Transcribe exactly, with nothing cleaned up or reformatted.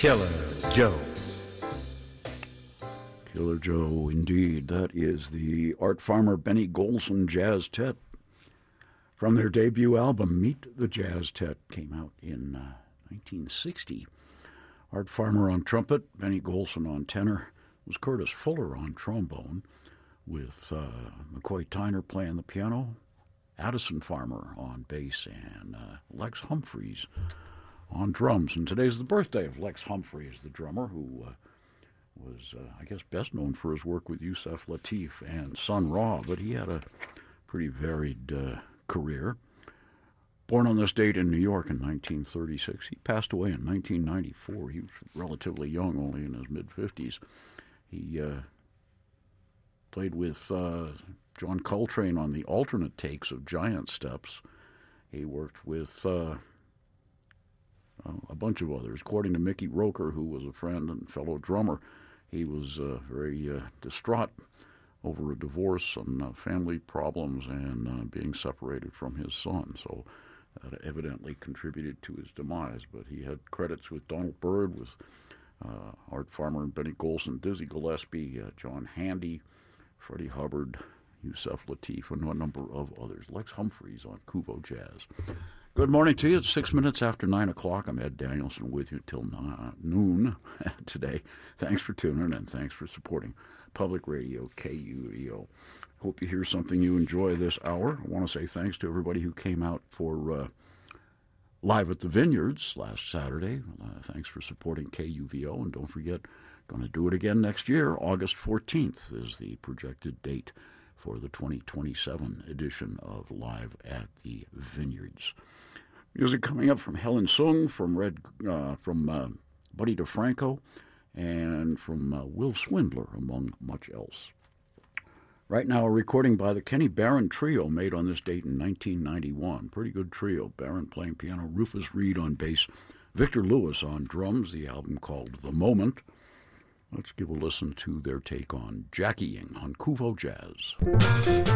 Killer Joe. Killer Joe, indeed. That is the Art Farmer Benny Golson Jazz Tet. From their debut album, Meet the Jazz Tet, came out in uh, nineteen sixty. Art Farmer on trumpet, Benny Golson on tenor, was Curtis Fuller on trombone, with uh, McCoy Tyner playing the piano, Addison Farmer on bass, and uh, Lex Humphreys on drums. And today's the birthday of Lex Humphreys, the drummer, who uh, was, uh, I guess, best known for his work with Yusef Lateef and Sun Ra, but he had a pretty varied uh, career. Born on this date in New York in nineteen thirty-six, he passed away in nineteen ninety-four. He was relatively young, only in his mid-fifties. He uh, played with uh, John Coltrane on the alternate takes of Giant Steps. He worked with uh, a bunch of others. According to Mickey Roker, who was a friend and fellow drummer, he was uh, very uh, distraught over a divorce and uh, family problems and uh, being separated from his son. So that evidently contributed to his demise. But he had credits with Donald Byrd, with uh, Art Farmer and Benny Golson, Dizzy Gillespie, uh, John Handy, Freddie Hubbard, Yusef Lateef, and a number of others. Lex Humphreys on Kuvo Jazz. Good morning to you. It's six minutes after nine o'clock. I'm Ed Danielson with you till noon today. Thanks for tuning in and thanks for supporting Public Radio K U V O. Hope you hear something you enjoy this hour. I want to say thanks to everybody who came out for uh, Live at the Vineyards last Saturday. Uh, thanks for supporting K U V O. And don't forget, going to do it again next year. August fourteenth is the projected date for the twenty twenty-seven edition of Live at the Vineyards. Music coming up from Helen Sung, from Red, uh, from uh, Buddy DeFranco, and from uh, Will Swindler, among much else. Right now, a recording by the Kenny Barron Trio made on this date in nineteen ninety-one. Pretty good trio. Barron playing piano, Rufus Reed on bass, Victor Lewis on drums. The album called The Moment. Let's give a listen to their take on Jackieing on Kuvo Jazz.